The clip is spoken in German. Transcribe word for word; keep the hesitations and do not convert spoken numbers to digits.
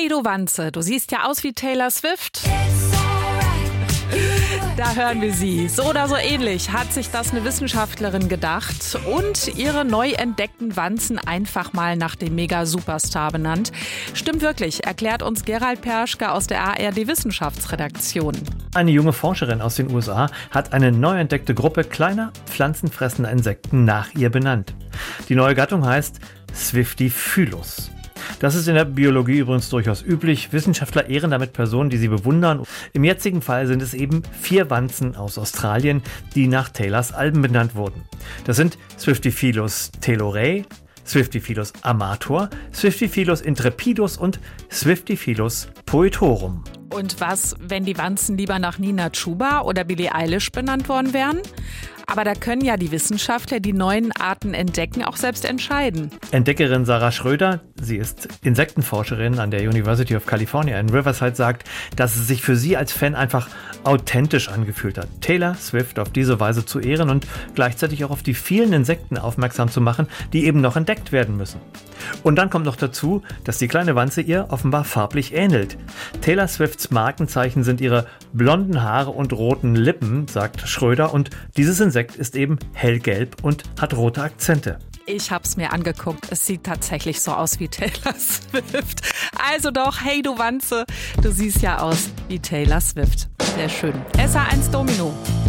Hey du Wanze, du siehst ja aus wie Taylor Swift. Da hören wir sie. So oder so ähnlich hat sich das eine Wissenschaftlerin gedacht und ihre neu entdeckten Wanzen einfach mal nach dem Mega-Superstar benannt. Stimmt wirklich, erklärt uns Gerald Perschke aus der A R D-Wissenschaftsredaktion. Eine junge Forscherin aus den U S A hat eine neu entdeckte Gruppe kleiner, pflanzenfressender Insekten nach ihr benannt. Die neue Gattung heißt Swiftifilus. Das ist in der Biologie übrigens durchaus üblich. Wissenschaftler ehren damit Personen, die sie bewundern. Im jetzigen Fall sind es eben vier Wanzen aus Australien, die nach Taylors Alben benannt wurden. Das sind Swiftifilus telorei, Swiftifilus amator, Swiftifilus intrepidus und Swiftifilus poetorum. Und was, wenn die Wanzen lieber nach Nina Chuba oder Billie Eilish benannt worden wären? Aber da können ja die Wissenschaftler, die neuen Arten entdecken, auch selbst entscheiden. Entdeckerin Sarah Schröder, sie ist Insektenforscherin an der University of California in Riverside, sagt, dass es sich für sie als Fan einfach authentisch angefühlt hat, Taylor Swift auf diese Weise zu ehren und gleichzeitig auch auf die vielen Insekten aufmerksam zu machen, die eben noch entdeckt werden müssen. Und dann kommt noch dazu, dass die kleine Wanze ihr offenbar farblich ähnelt. Taylor Swifts Markenzeichen sind ihre blonden Haare und roten Lippen, sagt Schröder, und dieses Insekt ist eben hellgelb und hat rote Akzente. Ich hab's mir angeguckt. Es sieht tatsächlich so aus wie Taylor Swift. Also doch, hey du Wanze, du siehst ja aus wie Taylor Swift. Sehr schön. S A eins Domino.